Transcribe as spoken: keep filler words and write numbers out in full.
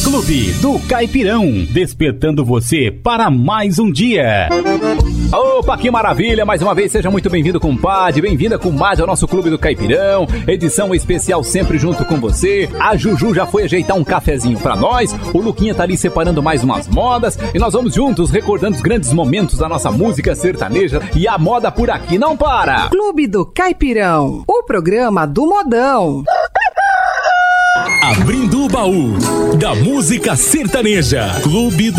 Clube do Caipirão, despertando você para mais um dia. Opa, que maravilha! Mais uma vez, seja muito bem-vindo, compadre, bem-vinda, comadre, ao nosso Clube do Caipirão, edição especial sempre junto com você. A Juju já foi ajeitar um cafezinho pra nós, o Luquinha tá ali separando mais umas modas, e nós vamos juntos recordando os grandes momentos da nossa música sertaneja, e a moda por aqui não para! Clube do Caipirão, o programa do modão. Abrindo o baú da música sertaneja, Clube do